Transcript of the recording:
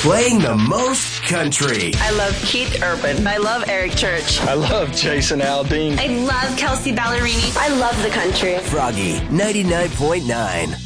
playing the most country. I love Keith Urban. I love Eric Church. I love Jason Aldean. I love Kelsey Ballerini. I love the country. Froggy 99.9.